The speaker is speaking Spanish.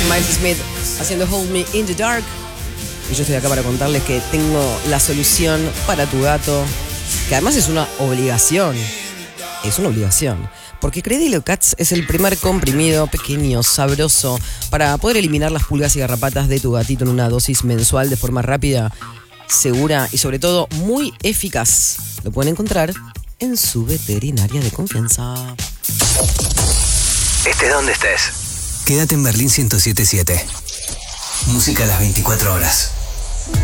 Miles Smith haciendo Hold Me in the Dark. Y yo estoy acá para contarles que tengo la solución para tu gato, que además es una obligación. Es una obligación. Porque Credilo Cats es el primer comprimido pequeño, sabroso, para poder eliminar las pulgas y garrapatas de tu gatito en una dosis mensual de forma rápida, segura y sobre todo muy eficaz. Lo pueden encontrar en su veterinaria de confianza. Estés donde estés. Quédate en Berlín 107.7. Música a las 24 horas.